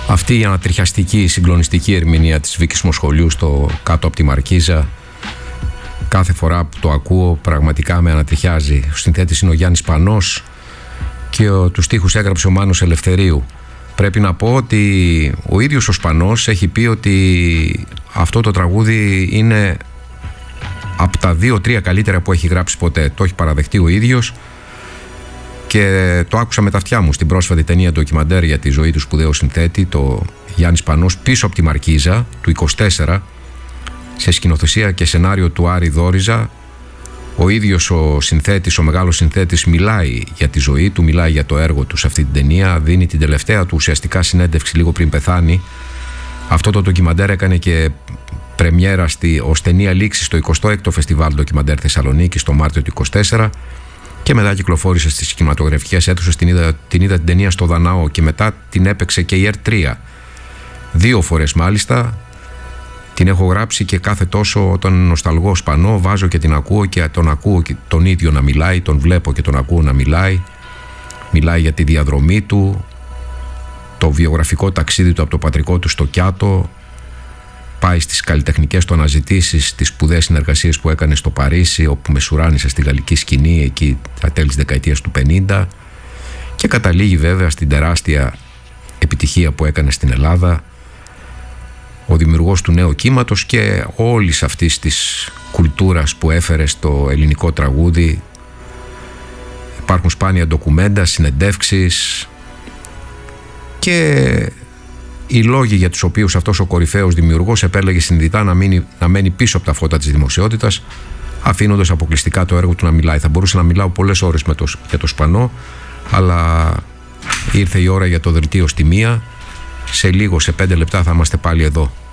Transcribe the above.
Αυτή η ανατριχιαστική, συγκλονιστική ερμηνεία της Βίκης Μοσχολιού στο Κάτω από τη Μαρκίζα, κάθε φορά που το ακούω πραγματικά με ανατριχιάζει. Ο συνθέτης είναι ο Γιάννης Πανός και τους στίχους έγραψε ο Μάνος Ελευθερίου. Πρέπει να πω ότι ο ίδιος ο Σπανός έχει πει ότι αυτό το τραγούδι είναι από τα 2-3 καλύτερα που έχει γράψει ποτέ. Το έχει παραδεχτεί ο ίδιος και το άκουσα με τα αυτιά μου στην πρόσφατη ταινία ντοκιμαντέρ για τη ζωή του σπουδαίου συνθέτη, το Γιάννης Πανός, Πίσω από τη Μαρκίζα του 24, σε σκηνοθεσία και σενάριο του Άρη Δόριζα. Ο ίδιος ο συνθέτης, ο μεγάλος συνθέτης, μιλάει για τη ζωή του, μιλάει για το έργο του σε αυτή την ταινία, δίνει την τελευταία του ουσιαστικά συνέντευξη λίγο πριν πεθάνει. Αυτό το ντοκιμαντέρ έκανε και πρεμιέρα ως ταινία λήξη στο 26ο Φεστιβάλ Ντοκιμαντέρ Θεσσαλονίκη το Μάρτιο του 24 και μετά κυκλοφόρησε στις κινηματογραφικές αίθουσες. Την είδα την ταινία στο Δανάο και μετά την έπαιξε και η R3 2 φορές μάλιστα. Την έχω γράψει και κάθε τόσο όταν νοσταλγώ Σπανό βάζω και την ακούω και τον ακούω και τον ίδιο να μιλάει, τον βλέπω και τον ακούω να μιλάει. Μιλάει για τη διαδρομή του, το βιογραφικό ταξίδι του από το πατρικό του στο Κιάτο, πάει στις καλλιτεχνικές του αναζητήσεις, τις σπουδαίες συνεργασίες που έκανε στο Παρίσι, όπου μεσουράνησε στη γαλλική σκηνή εκεί τα τέλη της δεκαετίας του 50 και καταλήγει βέβαια στην τεράστια επιτυχία που έκανε στην Ελλάδα, ο δημιουργός του νέου κύματος και όλης αυτής της κουλτούρας που έφερε στο ελληνικό τραγούδι. Υπάρχουν σπάνια ντοκουμέντα, συνεντεύξεις και οι λόγοι για τους οποίους αυτός ο κορυφαίος δημιουργός επέλεγε συνειδητά να μένει πίσω από τα φώτα της δημοσιότητας, αφήνοντας αποκλειστικά το έργο του να μιλάει. Θα μπορούσα να μιλάω πολλές ώρες για το Σπανό, αλλά ήρθε η ώρα για το δελτίο στη 1. Σε λίγο, σε 5 λεπτά θα είμαστε πάλι εδώ.